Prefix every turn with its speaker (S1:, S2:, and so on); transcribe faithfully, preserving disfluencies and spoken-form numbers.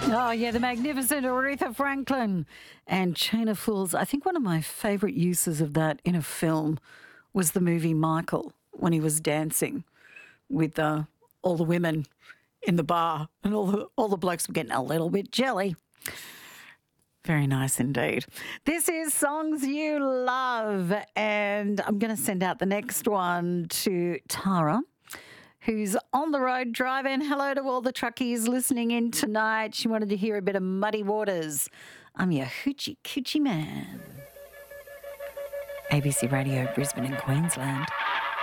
S1: Oh, yeah, the magnificent Aretha Franklin and Chain of Fools. I think one of my favourite uses of that in a film was the movie Michael, when he was dancing with uh, all the women in the bar and all the, all the blokes were getting a little bit jelly. Very nice indeed. This is Songs You Love, and I'm going to send out the next one to Tara, who's on the road driving. Hello to all the truckies listening in tonight. She wanted to hear a bit of Muddy Waters. I'm your hoochie coochie man. A B C Radio, Brisbane and Queensland.